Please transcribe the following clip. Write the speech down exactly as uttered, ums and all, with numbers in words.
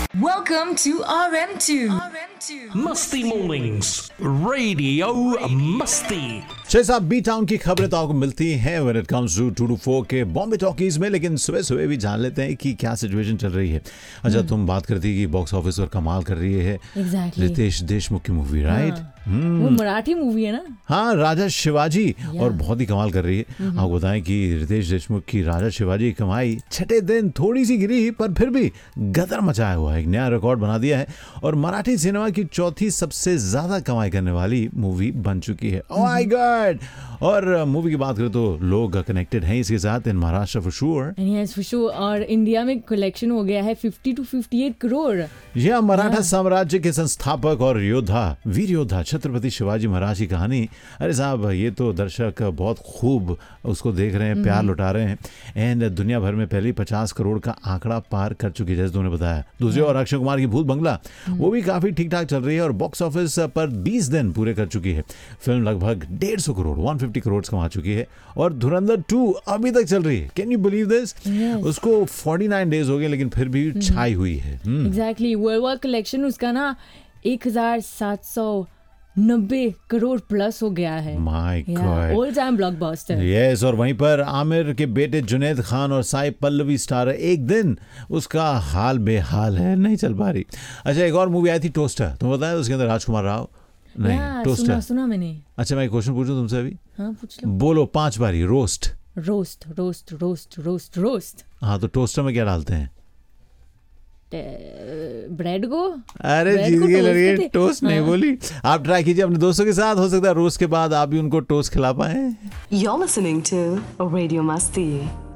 Welcome to R M two. R M two. मस्ती mornings radio मस्ती। छह सात बी टाउन की खबरें तो आपको मिलती हैं when it comes to to to four के बॉम्बे टॉकीज में, लेकिन सुबह सुबह भी जान लेते हैं कि क्या सिचुएशन चल रही है। अच्छा, तुम बात करती कि बॉक्स ऑफिस पर कमाल कर रही है Exactly. रितेश देशमुख की मूवी, राइट? वो मराठी मूवी है ना। हाँ, राजा शिवाजी, और बहुत ही कमाल कर रही है। आपको बताएं कि रितेश देशमुख की राजा शिवाजी की कमाई छठे दिन थोड़ी सी गिरी, पर फिर भी गदर मचाया हुआ है, एक नया रिकॉर्ड बना दिया है और मराठी सिनेमा की चौथी सबसे ज्यादा कमाई करने वाली मूवी बन चुकी है। Oh my God! और मूवी की बात करें तो लोग कनेक्टेड हैं इसके साथ इन Maharashtra for sure. Yes for sure. और इंडिया में कलेक्शन हो गया है fifty to fifty eight crore. यह मराठा साम्राज्य के संस्थापक और योद्धा, वीर योद्धा छत्रपति शिवाजी महाराज की कहानी। अरे साहब, ये तो दर्शक बहुत खूब उसको देख रहे हैं, प्यार लुटा रहे हैं एंड दुनिया भर में पहले पचास करोड़ का आंकड़ा पार कर चुकी है, जैसे तुमने बताया। दूसरी ओर अक्षय कुमार की भूत बंगला, वो भी काफी ठीक ठाक चल रही है और बॉक्स ऑफिस पर बीस दिन पूरे कर चुकी है। फिल्म लगभग डेढ़ सौ करोड़ एक सौ पचास करोड़ कमा चुकी है और धुरंधर टू अभी तक चल रही है। Can you believe this? उसको उनचास डेज हो गए लेकिन फिर भी छाई हुई है। एग्जैक्टली। वर्ल्ड वाइड कलेक्शन उसका ना एक हजार सात सौ नब्बे करोड़ प्लस हो गया है। My God, all time blockbuster. Yes. और वहीं पर आमिर के बेटे जुनैद खान और साई पल्लवी स्टार एक दिन उसका हाल बेहाल है, नहीं चल पा रही। अच्छा, एक और मूवी आई थी टोस्टर, तुम बताया उसके अंदर राजकुमार राव? नहीं, टोस्टर सुना, सुना मैंने। अच्छा, मैं एक क्वेश्चन पूछूं तुमसे अभी? हाँ, पूछ लो। बोलो पांच बारी। Roast roast roast roast roast roast. हाँ, तो टोस्टर में क्या डालते हैं? ब्रेड को। अरे जीत गई लड़की, टोस्ट नहीं बोली। आप ट्राई कीजिए अपने दोस्तों के साथ, हो सकता है रोस्ट के बाद आप भी उनको टोस्ट खिला पाए। You're listening to Radio Masti.